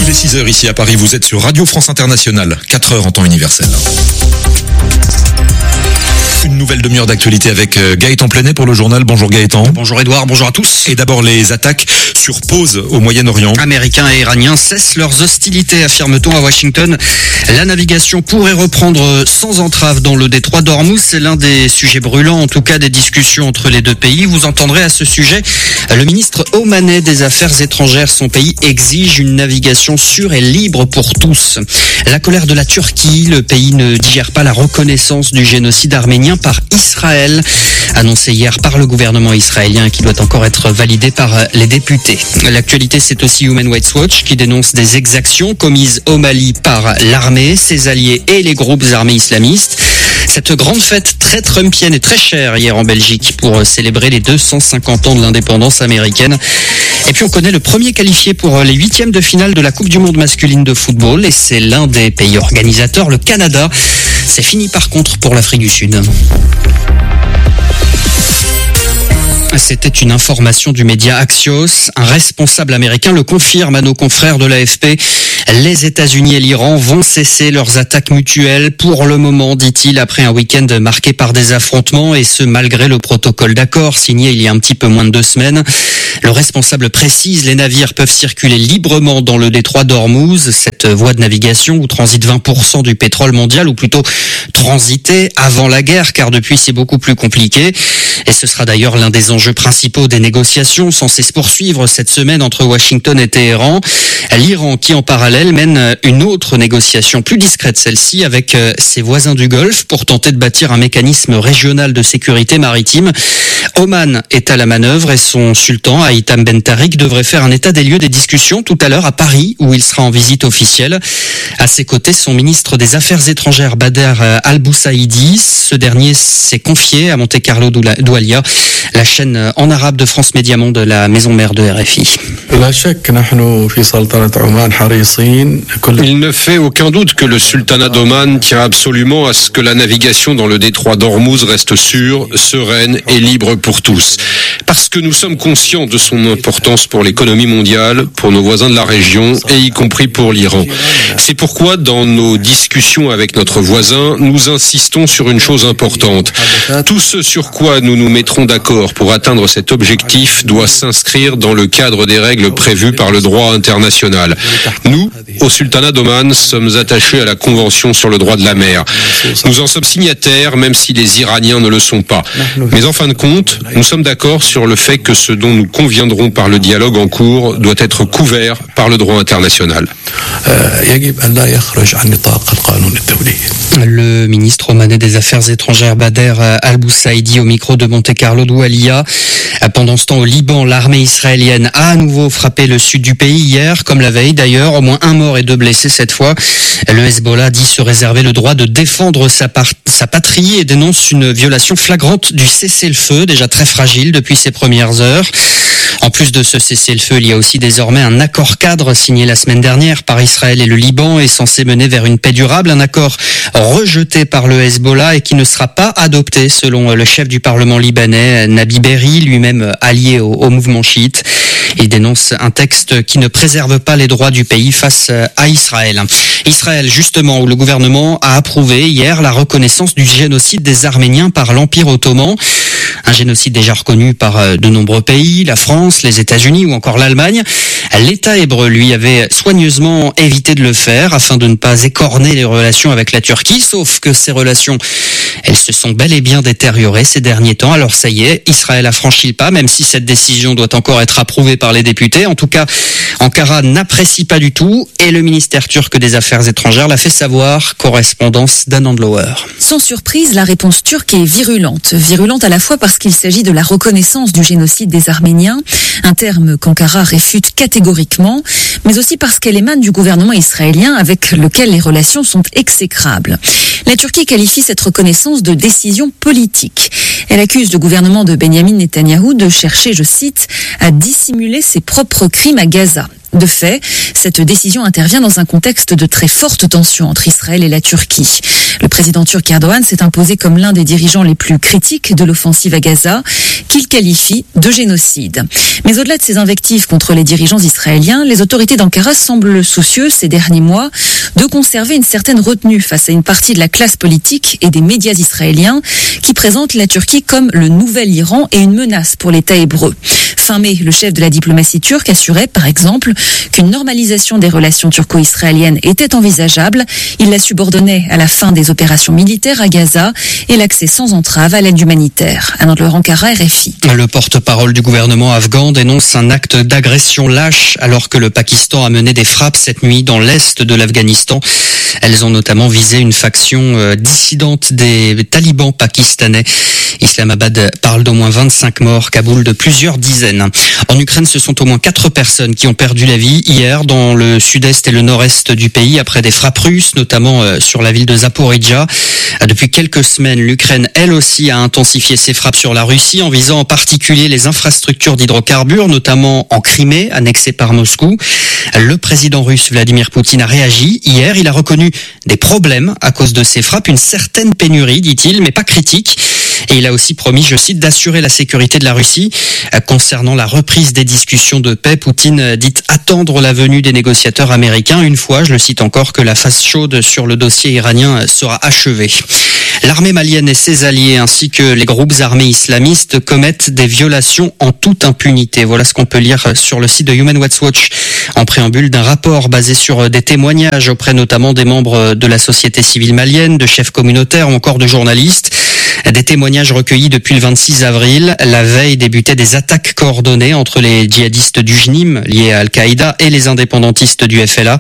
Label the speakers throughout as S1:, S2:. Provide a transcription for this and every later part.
S1: Il est 6h ici à Paris, vous êtes sur Radio France Internationale, 4h en temps universel. Une nouvelle demi-heure d'actualité avec Gaëtan Plenet pour le journal. Bonjour Gaëtan.
S2: Bonjour Edouard, bonjour à tous.
S1: Et d'abord les attaques sur pause au Moyen-Orient.
S2: Américains et Iraniens cessent leurs hostilités, affirme-t-on à Washington. La navigation pourrait reprendre sans entrave dans le détroit d'Ormuz. C'est l'un des sujets brûlants, en tout cas des discussions entre les deux pays. Vous entendrez à ce sujet le ministre omanais des Affaires étrangères. Son pays exige une navigation sûre et libre pour tous. La colère de la Turquie, le pays ne digère pas la reconnaissance du génocide arménien par Israël, annoncé hier par le gouvernement israélien qui doit encore être validé par les députés. L'actualité, c'est aussi Human Rights Watch qui dénonce des exactions commises au Mali par l'armée, ses alliés et les groupes armés islamistes. Cette grande fête très trumpienne et très chère hier en Belgique pour célébrer les 250 ans de l'indépendance américaine. Et puis on connaît le premier qualifié pour les huitièmes de finale de la Coupe du Monde masculine de football et c'est l'un des pays organisateurs, le Canada. C'est fini par contre pour l'Afrique du Sud. C'était une information du média Axios. Un responsable américain le confirme à nos confrères de l'AFP. Les États-Unis et l'Iran vont cesser leurs attaques mutuelles pour le moment, dit-il, après un week-end marqué par des affrontements et ce malgré le protocole d'accord signé il y a un petit peu moins de 2 semaines. Le responsable précise, les navires peuvent circuler librement dans le détroit d'Ormuz, cette voie de navigation où transite 20% du pétrole mondial, ou plutôt transité avant la guerre, car depuis c'est beaucoup plus compliqué. Et ce sera d'ailleurs l'un des enjeux principaux des négociations censées se poursuivre cette semaine entre Washington et Téhéran. L'Iran qui en parallèle mène une autre négociation plus discrète, celle-ci, avec ses voisins du Golfe pour tenter de bâtir un mécanisme régional de sécurité maritime. Oman est à la manœuvre et son sultan, Haitham Ben Tarik, devrait faire un état des lieux des discussions tout à l'heure à Paris où il sera en visite officielle. À ses côtés, son ministre des Affaires étrangères, Bader Al-Boussaïdi. Ce dernier s'est confié à Monte Carlo Doualia, la chaîne en arabe de France Média Monde, la maison mère de RFI.
S3: Il ne fait aucun doute que le sultanat d'Oman tient absolument à ce que la navigation dans le détroit d'Ormuz reste sûre, sereine et libre pour tous. Parce que nous sommes conscients de son importance pour l'économie mondiale, pour nos voisins de la région et y compris pour l'Iran. C'est pourquoi dans nos discussions avec notre voisin, nous insistons sur une chose importante. Tout ce sur quoi nous nous mettrons d'accord pour atteindre cet objectif doit s'inscrire dans le cadre des règles prévues par le droit international. Nous, au sultanat d'Oman, sommes attachés à la Convention sur le droit de la mer. Nous en sommes signataires, même si les Iraniens ne le sont pas. Mais en fin de compte, nous sommes d'accord sur le fait que ce dont nous conviendrons par le dialogue en cours doit être couvert par le droit international.
S2: Le ministre omanais des Affaires étrangères Bader Al-Boussaïdi au micro de Monte Carlo Doualia. Pendant ce temps, au Liban, l'armée israélienne a à nouveau frappé le sud du pays hier, comme la veille d'ailleurs, au moins 1 mort et 2 blessés cette fois. Le Hezbollah dit se réserver le droit de défendre sa patrie et dénonce une violation flagrante du cessez-le-feu, déjà très fragile depuis ses premières heures. En plus de ce cessez-le-feu, il y a aussi désormais un accord cadre signé la semaine dernière par Israël et le Liban et censé mener vers une paix durable, un accord rejeté par le Hezbollah et qui ne sera pas adopté selon le chef du Parlement libanais, Nabi Berri, lui-même allié au mouvement chiite. Il dénonce un texte qui ne préserve pas les droits du pays face à Israël. Israël, justement, où le gouvernement a approuvé hier la reconnaissance du génocide des Arméniens par l'Empire ottoman. Un génocide déjà reconnu par de nombreux pays, la France, les États-Unis ou encore l'Allemagne. L'État hébreu, lui, avait soigneusement évité de le faire afin de ne pas écorner les relations avec la Turquie, sauf que ces relations, elles se sont bel et bien détériorées ces derniers temps. Alors ça y est, Israël a franchi le pas, même si cette décision doit encore être approuvée par les députés. En tout cas, Ankara n'apprécie pas du tout et le ministère turc des Affaires étrangères l'a fait savoir. Correspondance d'Anand Lower.
S4: Sans surprise, la réponse turque est virulente. Virulente à la fois parce qu'il s'agit de la reconnaissance du génocide des Arméniens, un terme qu'Ankara réfute catégoriquement, mais aussi parce qu'elle émane du gouvernement israélien avec lequel les relations sont exécrables. La Turquie qualifie cette reconnaissance de décision politique. Elle accuse le gouvernement de Benyamin Netanyahou de chercher, je cite, à dissimuler ses propres crimes à Gaza. De fait, cette décision intervient dans un contexte de très forte tension entre Israël et la Turquie. Le président turc Erdogan s'est imposé comme l'un des dirigeants les plus critiques de l'offensive à Gaza, qu'il qualifie de génocide. Mais au-delà de ces invectives contre les dirigeants israéliens, les autorités d'Ankara semblent soucieuses ces derniers mois de conserver une certaine retenue face à une partie de la classe politique et des médias israéliens qui présentent la Turquie comme le nouvel Iran et une menace pour l'État hébreu. Fin mai, le chef de la diplomatie turque assurait, par exemple, qu'une normalisation des relations turco-israéliennes était envisageable. Il la subordonnait à la fin des opérations militaires à Gaza et l'accès sans entrave à l'aide humanitaire. Anne-Laure Ankara, RFI.
S2: Le porte-parole du gouvernement afghan dénonce un acte d'agression lâche alors que le Pakistan a mené des frappes cette nuit dans l'est de l'Afghanistan. Elles ont notamment visé une faction dissidente des talibans pakistanais. Islamabad parle d'au moins 25 morts, Kaboul de plusieurs dizaines. En Ukraine, ce sont au moins 4 personnes qui ont perdu la vie hier dans le sud-est et le nord-est du pays après des frappes russes, notamment sur la ville de Zaporijjia. Depuis quelques semaines, l'Ukraine, elle aussi, a intensifié ses frappes sur la Russie en visant en particulier les infrastructures d'hydrocarbures, notamment en Crimée, annexée par Moscou. Le président russe Vladimir Poutine a réagi. Hier, il a reconnu des problèmes à cause de ces frappes, une certaine pénurie, dit-il, mais pas critique. Et il a aussi promis, je cite, d'assurer la sécurité de la Russie. Concernant la reprise des discussions de paix, Poutine dit attendre la venue des négociateurs américains une fois, je le cite encore, que la phase chaude sur le dossier iranien sera achevée. L'armée malienne et ses alliés ainsi que les groupes armés islamistes commettent des violations en toute impunité. Voilà ce qu'on peut lire sur le site de Human Rights Watch en préambule d'un rapport basé sur des témoignages auprès notamment des membres de la société civile malienne, de chefs communautaires ou encore de journalistes. Des témoignages recueillis depuis le 26 avril. La veille débutaient des attaques coordonnées entre les djihadistes du JNIM liés à Al-Qaïda et les indépendantistes du FLA.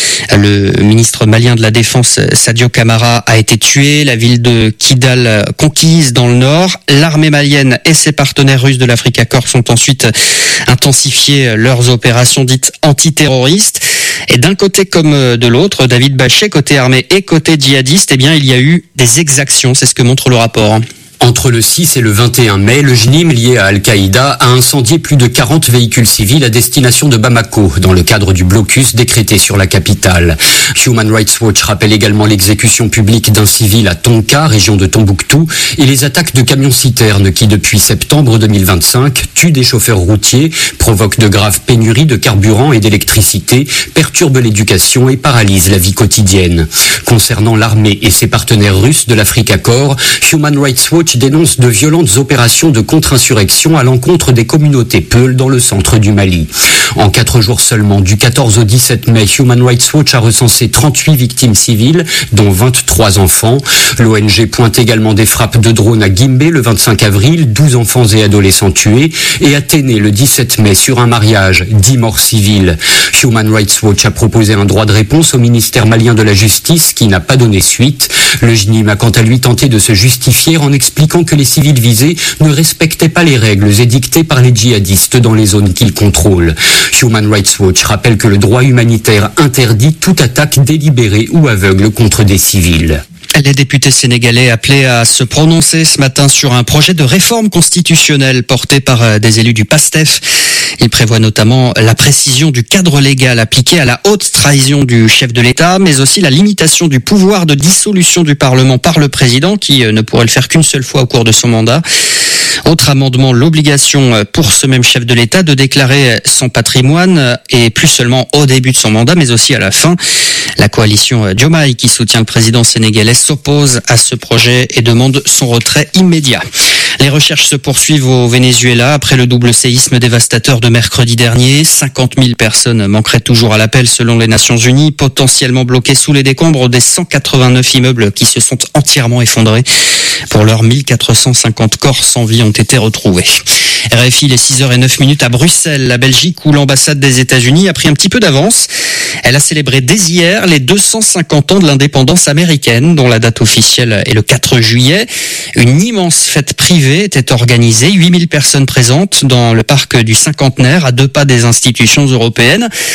S2: Le ministre malien de la Défense, Sadio Camara, a été tué. La ville de Kidal conquise dans le nord. L'armée malienne et ses partenaires russes de l'Africa Corps ont ensuite intensifié leurs opérations dites antiterroristes. Et d'un côté comme de l'autre, David Bachet, côté armée et côté djihadiste, eh bien, il y a eu des exactions. C'est ce que montre le rapport.
S5: Entre le 6 et le 21 mai, le JNIM lié à Al-Qaïda a incendié plus de 40 véhicules civils à destination de Bamako, dans le cadre du blocus décrété sur la capitale. Human Rights Watch rappelle également l'exécution publique d'un civil à Tonka, région de Tombouctou, et les attaques de camions-citernes qui, depuis septembre 2025, tuent des chauffeurs routiers, provoquent de graves pénuries de carburant et d'électricité, perturbent l'éducation et paralysent la vie quotidienne. Concernant l'armée et ses partenaires russes de l'Africa Corps, Human Rights Watch dénonce de violentes opérations de contre-insurrection à l'encontre des communautés Peuls dans le centre du Mali. En 4 jours seulement, du 14 au 17 mai, Human Rights Watch a recensé 38 victimes civiles, dont 23 enfants. L'ONG pointe également des frappes de drones à Guimbé le 25 avril, 12 enfants et adolescents tués, et à Téné le 17 mai sur un mariage, 10 morts civiles. Human Rights Watch a proposé un droit de réponse au ministère malien de la Justice qui n'a pas donné suite. Le JNIM a quant à lui tenté de se justifier en expliquant que les civils visés ne respectaient pas les règles édictées par les djihadistes dans les zones qu'ils contrôlent. Human Rights Watch rappelle que le droit humanitaire interdit toute attaque délibérée ou aveugle contre des civils.
S2: Les députés sénégalais appelaient à se prononcer ce matin sur un projet de réforme constitutionnelle porté par des élus du PASTEF. Il prévoit notamment la précision du cadre légal appliqué à la haute trahison du chef de l'État, mais aussi la limitation du pouvoir de dissolution du Parlement par le président, qui ne pourrait le faire qu'une seule fois au cours de son mandat. Autre amendement, l'obligation pour ce même chef de l'État de déclarer son patrimoine, et plus seulement au début de son mandat, mais aussi à la fin. La coalition Diomaye, qui soutient le président sénégalais, s'oppose à ce projet et demande son retrait immédiat. Les recherches se poursuivent au Venezuela après le double séisme dévastateur de mercredi dernier. 50 000 personnes manqueraient toujours à l'appel selon les Nations Unies, potentiellement bloquées sous les décombres des 189 immeubles qui se sont entièrement effondrés. Pour l'heure, 1450 corps sans vie ont été retrouvés. RFI, les 6h09 à Bruxelles, la Belgique, où l'ambassade des États-Unis a pris un petit peu d'avance. Elle a célébré dès hier les 250 ans de l'indépendance américaine, dont la date officielle est le 4 juillet. Une immense fête privée était organisée, 8000 personnes présentes dans le parc du Cinquantenaire, à 2 pas des institutions européennes.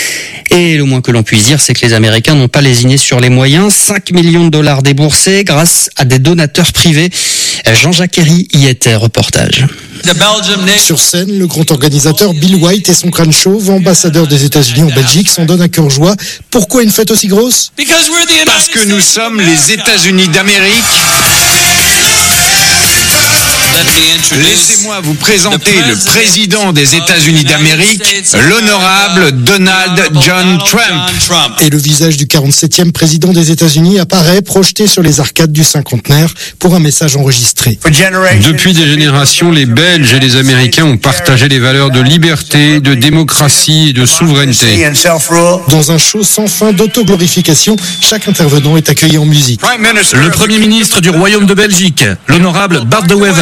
S2: Et le moins que l'on puisse dire, c'est que les Américains n'ont pas lésiné sur les moyens. 5 millions de dollars déboursés grâce à des donateurs privés. Jean-Jacques Herry y était, reportage.
S6: Sur scène, le grand organisateur Bill White et son crâne chauve, ambassadeur des États-Unis en Belgique, s'en donnent à cœur joie. Pourquoi une fête aussi grosse ?
S7: Parce que nous sommes les États-Unis d'Amérique. Laissez-moi vous présenter le président des États-Unis d'Amérique, l'honorable Donald John Trump.
S6: Et le visage du 47e président des États-Unis apparaît projeté sur les arcades du cinquantenaire pour un message enregistré.
S3: Depuis des générations, les Belges et les Américains ont partagé les valeurs de liberté, de démocratie et de souveraineté.
S6: Dans un show sans fin d'autoglorification, chaque intervenant est accueilli en musique.
S1: Le Premier ministre du Royaume de Belgique, l'honorable Bart de Wever.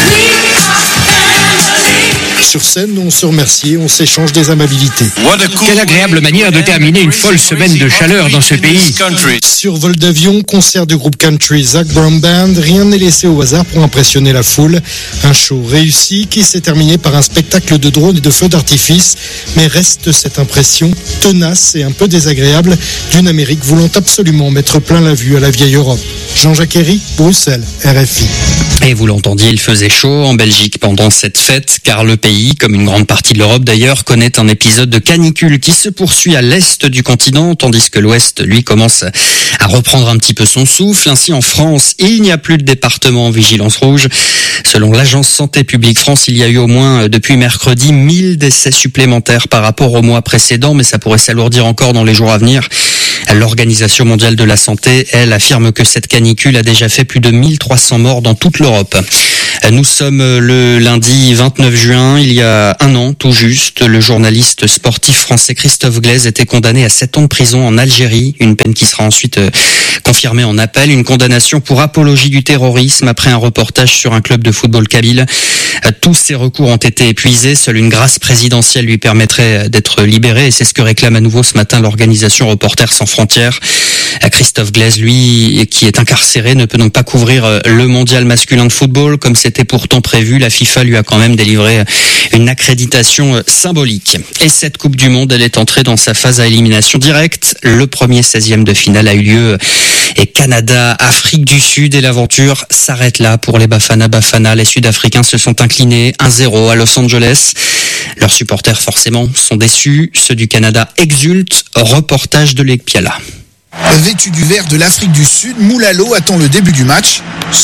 S6: Sur scène, on se remercie, on s'échange des amabilités.
S8: Quelle agréable manière de terminer une folle semaine de chaleur dans ce pays.
S6: Sur vol d'avion, concert du groupe country Zac Brown Band, rien n'est laissé au hasard pour impressionner la foule. Un show réussi qui s'est terminé par un spectacle de drones et de feux d'artifice, mais reste cette impression tenace et un peu désagréable d'une Amérique voulant absolument mettre plein la vue à la vieille Europe. Jean-Jacques Herry, Bruxelles, RFI.
S2: Et vous l'entendiez, il faisait chaud en Belgique pendant cette fête, car le pays, comme une grande partie de l'Europe d'ailleurs, connaît un épisode de canicule qui se poursuit à l'est du continent, tandis que l'ouest, lui, commence à reprendre un petit peu son souffle. Ainsi, en France, il n'y a plus de département en vigilance rouge. Selon l'agence Santé publique France, il y a eu au moins depuis mercredi 1000 décès supplémentaires par rapport au mois précédent, mais ça pourrait s'alourdir encore dans les jours à venir. L'Organisation mondiale de la santé, elle, affirme que cette canicule a déjà fait plus de 1300 morts dans toute l'Europe. Nous sommes le lundi 29 juin, il y a un an tout juste, le journaliste sportif français Christophe Glaise était condamné à 7 ans de prison en Algérie, une peine qui sera ensuite confirmée en appel, une condamnation pour apologie du terrorisme après un reportage sur un club de football kabyle. Tous ces recours ont été épuisés, seule une grâce présidentielle lui permettrait d'être libéré et c'est ce que réclame à nouveau ce matin l'organisation Reporters sans frontières. Christophe Glaise, lui, qui est incarcéré, ne peut donc pas couvrir le mondial masculin de football comme c'était pourtant prévu. La FIFA lui a quand même délivré une accréditation symbolique. Et cette Coupe du Monde, elle est entrée dans sa phase à élimination directe. Le premier 16e de finale a eu lieu et Canada, Afrique du Sud et l'aventure s'arrête là pour les Bafana. Les Sud-Africains se sont inclinés 1-0 à Los Angeles. Leurs supporters forcément sont déçus. Ceux du Canada exultent. Reportage de Lek Piala.
S9: Vêtu du vert de l'Afrique du Sud, Moulalo attend le début du match.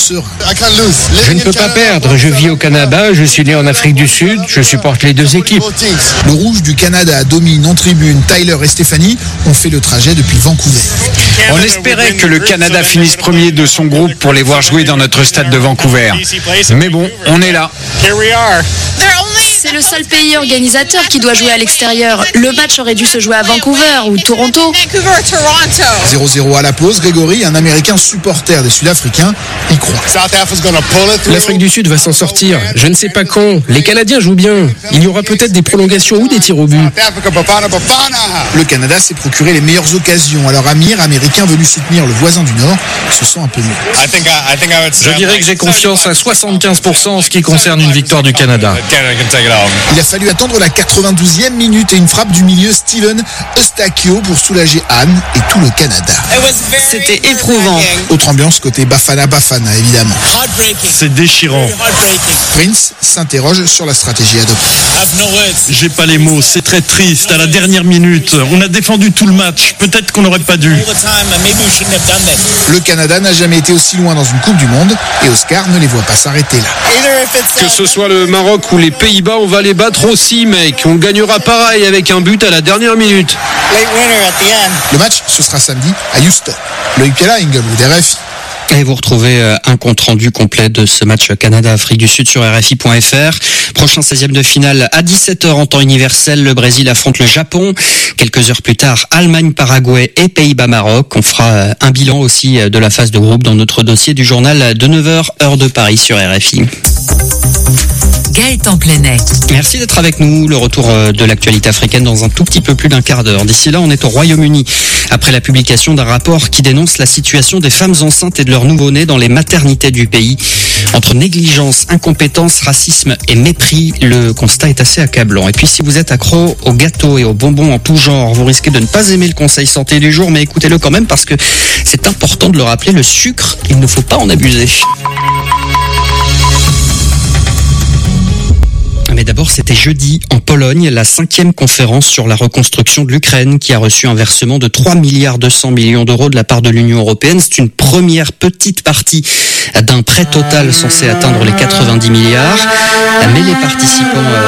S8: Je ne peux pas perdre, je vis au Canada, je suis né en Afrique du Sud, je supporte les deux équipes.
S9: Le rouge du Canada domine en tribune. Tyler et Stéphanie ont fait le trajet depuis Vancouver.
S7: On espérait que le Canada finisse premier de son groupe pour les voir jouer dans notre stade de Vancouver. Mais bon, on est là.
S10: C'est le seul pays organisateur qui doit jouer à l'extérieur. Le match aurait dû se jouer à Vancouver ou Toronto.
S9: 0-0 à la pause. Grégory, un Américain supporter des Sud-Africains, y croit.
S11: L'Afrique du Sud va s'en sortir. Je ne sais pas quand. Les Canadiens jouent bien. Il y aura peut-être des prolongations ou des tirs au but.
S9: Le Canada s'est procuré les meilleures occasions. Alors Amir, Américain venu soutenir le voisin du Nord, se sent un peu mieux.
S1: Je dirais que j'ai confiance à 75% en ce qui concerne une victoire du Canada.
S9: Il a fallu attendre la 92e minute et une frappe du milieu Steven Eustachio pour soulager Anne et tout le Canada.
S12: C'était éprouvant.
S9: Autre ambiance côté Bafana, évidemment.
S1: C'est déchirant.
S9: Prince s'interroge sur la stratégie adoptée.
S1: J'ai pas les mots, c'est très triste. À la dernière minute, on a défendu tout le match. Peut-être qu'on n'aurait pas dû.
S9: Le Canada n'a jamais été aussi loin dans une Coupe du Monde et Oscar ne les voit pas s'arrêter là.
S3: Que ce soit le Maroc ou les Pays-Bas, on va les battre aussi, mec. On gagnera pareil avec un but à la dernière minute.
S9: Le match, ce sera samedi à Houston. Loïc Piala, Inglewood, RFI.
S2: Et vous retrouvez un compte-rendu complet de ce match Canada-Afrique du Sud sur RFI.fr. Prochain 16e de finale à 17h en temps universel. Le Brésil affronte le Japon. Quelques heures plus tard, Allemagne-Paraguay et Pays-Bas-Maroc. On fera un bilan aussi de la phase de groupe dans notre dossier du journal de 9h, heure de Paris sur RFI.
S13: Gaëtan Plenet.
S2: Merci d'être avec nous. Le retour de l'actualité africaine dans un tout petit peu plus d'un quart d'heure. D'ici là, on est au Royaume-Uni. Après la publication d'un rapport qui dénonce la situation des femmes enceintes et de leurs nouveau-nés dans les maternités du pays. Entre négligence, incompétence, racisme et mépris, le constat est assez accablant. Et puis si vous êtes accro aux gâteaux et aux bonbons en tout genre, vous risquez de ne pas aimer le conseil santé du jour, mais écoutez-le quand même parce que c'est important de le rappeler, le sucre, il ne faut pas en abuser. Mais d'abord, c'était jeudi en Pologne, la 5e conférence sur la reconstruction de l'Ukraine qui a reçu un versement de 3,2 milliards d'euros de la part de l'Union européenne. C'est une première petite partie d'un prêt total censé atteindre les 90 milliards. Mais les participants